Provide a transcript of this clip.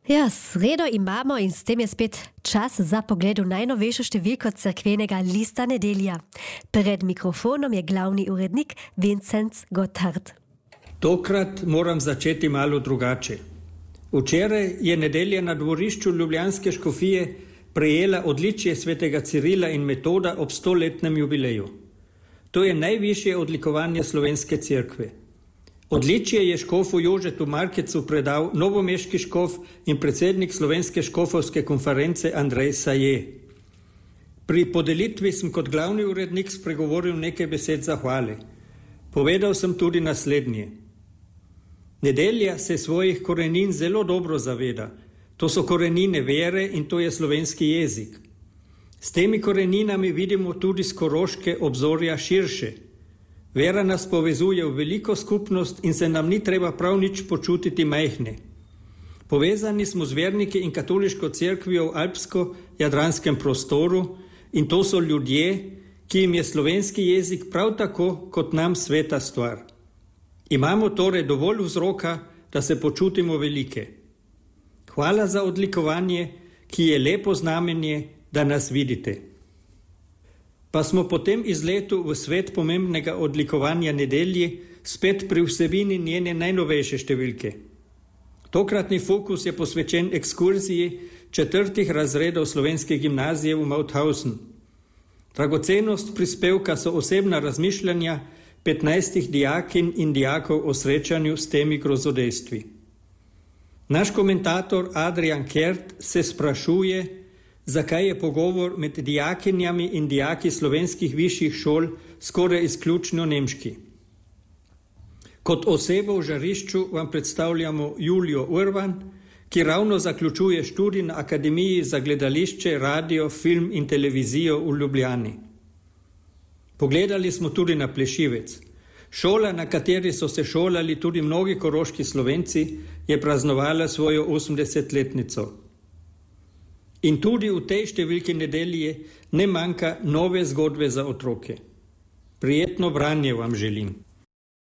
Ja, sredo imamo in s tem je spet čas za pogled v najnovejšo številko cerkvenega lista Nedelja. Pred mikrofonom je glavni urednik Vincenc Gotthard. Tokrat moram začeti malo drugače. Včeraj je Nedelja na dvorišču ljubljanske škofije prejela odličje svetega Cirila in Metoda ob 100-letnem jubileju. To je najvišje odlikovanje slovenske cerkve. Odličje je škofu Jožetu Markecu predal novomeški škof in predsednik Slovenske škofovske konference Andrej Saje. Pri podelitvi sem kot glavni urednik spregovoril nekaj besed zahvale. Povedal sem tudi naslednje. Nedelja se svojih korenin zelo dobro zaveda. To so korenine vere in to je slovenski jezik. S temi koreninami vidimo tudi s koroške obzorja širše. Vera nas povezuje v veliko skupnost in se nam ni treba prav nič počutiti majhne. Povezani smo z verniki in katoliško cerkvijo v alpsko-jadranskem prostoru in to so ljudje, ki jim je slovenski jezik prav tako kot nam sveta stvar. Imamo torej dovolj vzroka, da se počutimo velike. Hvala za odlikovanje, ki je lepo znamenje, da nas vidite. Pa smo po tem izletu v svet pomembnega odlikovanja Nedelji spet pri vsebini njene najnovejše številke. Tokratni fokus je posvečen ekskurziji 4. razredov slovenske gimnazije v Mauthausen. Dragocenost prispevka so osebna razmišljanja 15 dijakinj in dijakov o srečanju s temi grozodejstvi. Naš komentator Adrian Kert se sprašuje, zakaj je pogovor med dijakinjami in dijaki slovenskih višjih šol skoraj izključno nemški. Kot osebo v žarišču vam predstavljamo Julijo Urban, ki ravno zaključuje študij na Akademiji za gledališče, radio, film in televizijo v Ljubljani. Pogledali smo tudi na Plešivec. Šola, na kateri so se šolali tudi mnogi koroški Slovenci, je praznovala svojo 80-letnico. In tudi v tej številki Nedelje ne manjka nove zgodbe za otroke. Prijetno branje vam želim.